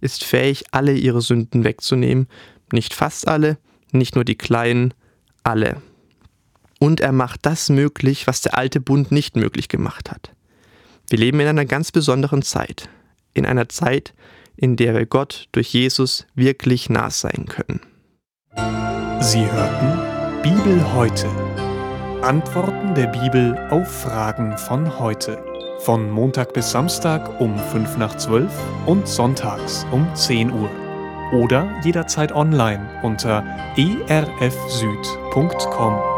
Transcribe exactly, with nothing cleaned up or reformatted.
ist fähig, alle ihre Sünden wegzunehmen. Nicht fast alle, nicht nur die kleinen, alle. Und er macht das möglich, was der alte Bund nicht möglich gemacht hat. Wir leben in einer ganz besonderen Zeit. In einer Zeit, in der wir Gott durch Jesus wirklich nah sein können. Sie hörten Bibel heute. Antworten der Bibel auf Fragen von heute. Von Montag bis Samstag um fünf nach zwölf und sonntags um zehn Uhr. Oder jederzeit online unter e r f süd punkt com.